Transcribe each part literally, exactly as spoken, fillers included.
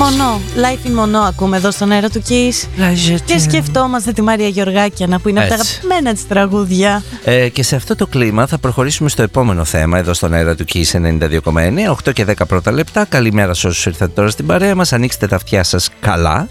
Μονό, Life in Μονό ακούμε εδώ στον αέρα του Kiss. Και σκεφτόμαστε τη Μαρία Γεωργάκιανα που είναι από τα αγαπημένα της τραγούδια. Ε, και σε αυτό το κλίμα θα προχωρήσουμε στο επόμενο θέμα εδώ στον αέρα του Kiss ενενήντα δύο κόμμα εννέα, οκτώ και δέκα πρώτα λεπτά. Καλημέρα σε όσους ήρθατε τώρα στην παρέα μας. Ανοίξτε τα αυτιά σας καλά.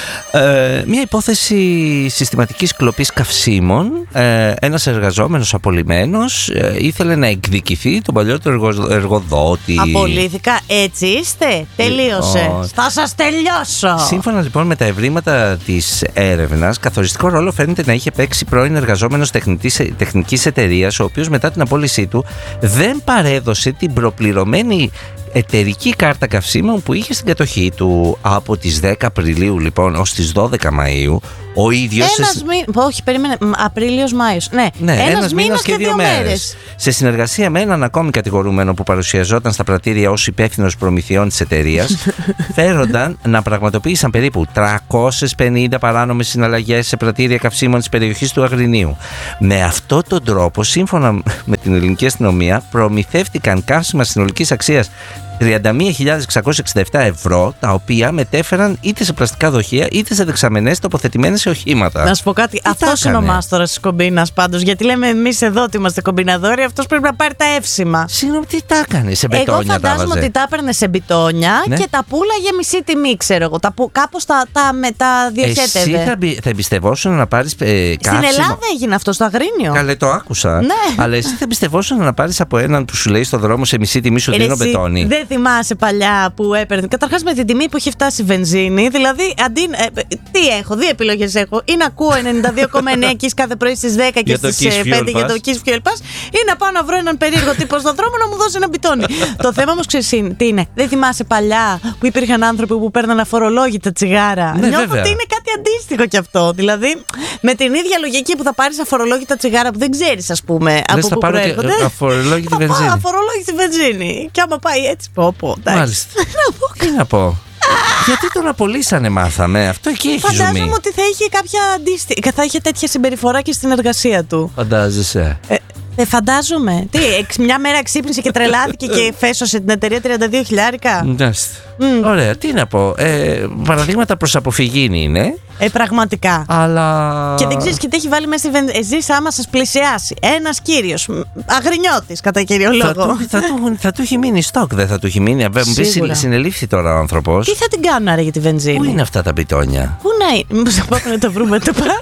Ε, μια υπόθεση συστηματικής κλοπής καυσίμων. ε, Ένας εργαζόμενος απολυμένος ε, ήθελε να εκδικηθεί τον παλιότερο εργο, εργοδότη. Απολύθηκα, έτσι είστε, τελείωσε. Λοιπόν, θα σας τελειώσω. Σύμφωνα λοιπόν με τα ευρήματα της έρευνας, καθοριστικό ρόλο φαίνεται να είχε παίξει πρώην εργαζόμενος τεχνικής εταιρείας, ο οποίος μετά την απόλυσή του δεν παρέδωσε την προπληρωμένη εταιρική κάρτα καυσίμων που είχε στην κατοχή του. Από τις δέκα Απριλίου λοιπόν ως τις δώδεκα Μαΐου ο ίδιος. Ένας σε... μήνα. Όχι, περίμενε. Απρίλιος Μάιος. Ναι, ναι ένας, ένας μήνας και, και δύο μέρες. μέρες. Σε συνεργασία με έναν ακόμη κατηγορούμενο που παρουσιαζόταν στα πρατήρια ως υπεύθυνος προμηθειών της εταιρείας, φέρονταν να πραγματοποίησαν περίπου τριακόσιες πενήντα παράνομες συναλλαγές σε πρατήρια καυσίμων της περιοχής του Αγρινίου. Με αυτόν τον τρόπο, σύμφωνα με την ελληνική αστυνομία, προμηθεύτηκαν καύσιμα συνολικής αξίας τριάντα μία χιλιάδες εξακόσια εξήντα επτά ευρώ, τα οποία μετέφεραν είτε σε πλαστικά δοχεία είτε σε δεξαμενές τοποθετημένες σε οχήματα. Να σου πω κάτι, αυτός είναι ο μάστορας της κομπίνας πάντως. Γιατί λέμε εμείς εδώ ότι είμαστε κομπιναδόροι, αυτός πρέπει να πάρει τα εύσημα. Συγγνώμη, τι τα έκανε, σε μπετόνια? Εγώ φαντάζομαι τα ότι τα έπαιρνε σε μπιτόνια, ναι, και τα πούλαγε μισή τιμή, ξέρω εγώ. Τα, κάπως τα, τα, τα διοχέτευε. Εσύ θα, θα εμπιστευόσουν να πάρεις ε, καύσιμο? Στην Ελλάδα έγινε αυτό, στο Αγρίνιο. Καλέ, το άκουσα. Ναι. Αλλά εσύ θα εμπιστευόσουν να πάρεις από έναν που σου λέει στο δρόμο σε μισή τιμή σου δίνω μπετόνι? Δεν θυμάσαι παλιά που έπαιρνε? Καταρχάς με την τιμή που είχε φτάσει η βενζίνη. Δηλαδή, αντί. Ε, τι έχω, δύο επιλογές έχω. Ή να ακούω ενενήντα δύο κόμμα εννέα Kiss κάθε πρωί στις δέκα και στις πέντε για το Kiss Fuel Pass, ή να πάω να βρω έναν περίεργο τύπο στον δρόμο να μου δώσει ένα μπιτόνι. Το θέμα όμως ξέρεις τι είναι? Δεν θυμάσαι παλιά που υπήρχαν άνθρωποι που παίρναν αφορολόγητα τσιγάρα? Ναι, νιώθω βέβαια. ότι είναι κάτι αντίστοιχο κι αυτό. Δηλαδή, με την ίδια λογική που θα πάρεις αφορολόγητα τσιγάρα που δεν ξέρεις, ας πούμε, λες, από πού προέρχονται. Αφορολόγητη βενζίνη. Αφορολόγητη βενζίνη. Και άμα πάει έτσι, πω, πω. Μάλιστα. Τι να πω. Γιατί τον απολύσανε, μάθαμε. Αυτό εκεί έχει ζουμί. Φαντάζομαι ότι θα είχε κάποια αντίστοιχη. Θα είχε τέτοια συμπεριφορά και στην εργασία του. Φαντάζεσαι? Ε, ε, φαντάζομαι. Τι, εξ, μια μέρα ξύπνησε και τρελάθηκε και φέσωσε την εταιρεία τριάντα δύο χιλιάρικα. Mm. Ωραία, τι να πω. Ε, παραδείγματα προς αποφυγή είναι. Ε, πραγματικά. Αλλά. Και δεν ξέρεις και τι έχει βάλει μέσα στη βενζίνη. Εσείς, άμα σας πλησιάσει ένας κύριος, αγρινιώτης κατά κύριο λόγο. Θα του, θα, του, θα του έχει μείνει στόκ, δεν θα του έχει μείνει. Βέβαια, συνελήφθη τώρα ο άνθρωπος. Τι θα την κάνουν άρα για τη βενζίνη? Πού είναι αυτά τα μπιτόνια? Πού να είναι? Μήπως θα πάμε να τα βρούμε, το πάρουμε.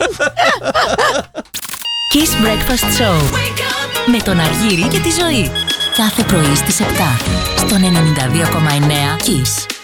Kiss Breakfast Show με τον Αργύρη και τη Ζωή. Κάθε πρωί στις επτά στον ενενήντα δύο κόμμα εννέα Kiss.